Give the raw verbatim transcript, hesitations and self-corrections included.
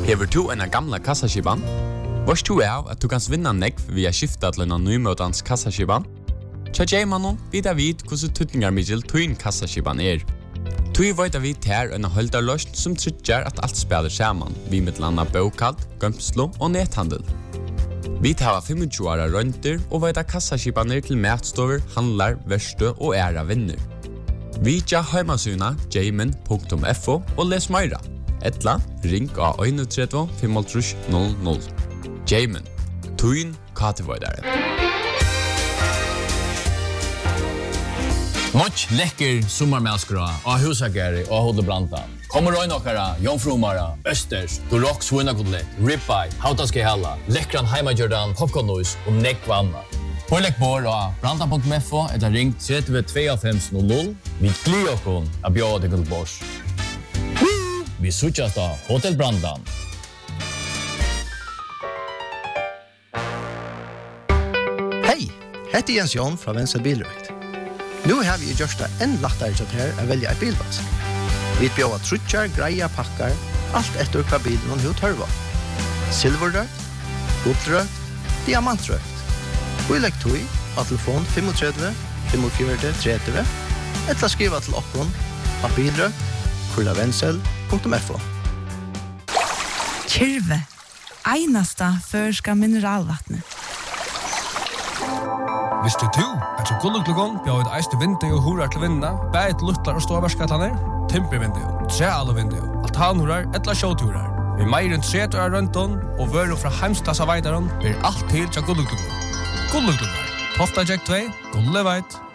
Hever du en gamla kassaskiban? Vars du er at du kan vinna nekv via skifta til en nymøtans kassaskiban? Tja J-mannen vidar vid hvordan tutningarmiddel tuin kassaskiban er. Tui veit vi ter en holdarløst som trykker at alt spiller saman, vi med landa bokalt, gømslo og nethandel. Vi tar tjuefem åra rønter og veit kassaskibaner til matstover, handlar, verste og æra vinner. Vi tja heimasuna jamin punktum f o og les meira. Etla, ring av tre ett fem tre null null. Jamin, tuin katevoidare. Much lekker sommarmälskra av husageri och Hodebranta. Kommer röjna okkara, jomfrumara, östers, dorok svunagodlet, ribeye, hautaske halla, lekkran heimajordan, popcornnois och nekvanna. Pålegg bor av branta punktum f o eller ring tre två fem null null. Vi glir okkon av bjøde til Guldbors. Vi sutjas da Hotel Brandan. Hej, heter Jens Jon fra Venstre Bilrøkt. Nu har vi gjort det enn lettere til her å velge en bilvask. Vi bjør trutjar, greia, pakkar, alt etter hva bilen hun tørva. Silverrøkt, gullrøkt, diamantrøkt. Vi legger tog av telefon tre fem fem fire tre tre eller skriva til okkon av bilrøkt, kurla vensel punktum f o. Kyrve, einasta førska mineralvattnet. Visste du at så gulluglugon bjør et eiste vindu og horar til vinna, bæt luttlar og ståverskatlaner, timpervindu, trealuvindu, altanhorar, etla sjåturar. Vi meir enn tre år rønton og vøru fra heimstassa veidaron blir alt til til gulluglugon. Gulluglugon, Tofta Jack två, Gulleveit.